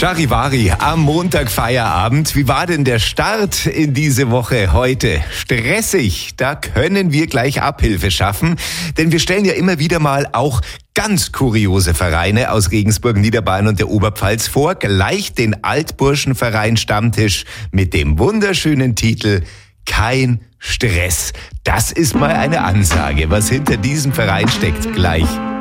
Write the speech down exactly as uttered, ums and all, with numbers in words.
Charivari, am Montag Feierabend. Wie war denn der Start in diese Woche heute? Stressig, da können wir gleich Abhilfe schaffen, denn wir stellen ja immer wieder mal auch ganz kuriose Vereine aus Regensburg, Niederbayern und der Oberpfalz vor. Gleich den Altburschenverein Stammtisch mit dem wunderschönen Titel Kein Stress. Das ist mal eine Ansage. Was hinter diesem Verein steckt, gleich.